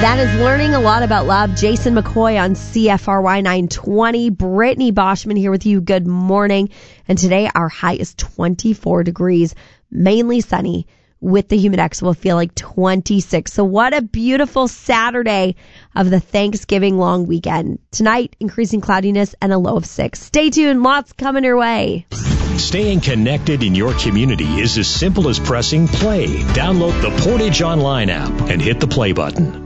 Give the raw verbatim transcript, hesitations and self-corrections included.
That is Learning a Lot About Love. Jason McCoy on C F R Y nine twenty. Brittany Boschman here with you. Good morning. And today our high is twenty-four degrees, mainly sunny. With the Humidex, we'll feel like twenty-six. So what a beautiful Saturday of the Thanksgiving long weekend. Tonight, increasing cloudiness and a low of six. Stay tuned. Lots coming your way. Staying connected in your community is as simple as pressing play. Download the Portage Online app and hit the play button.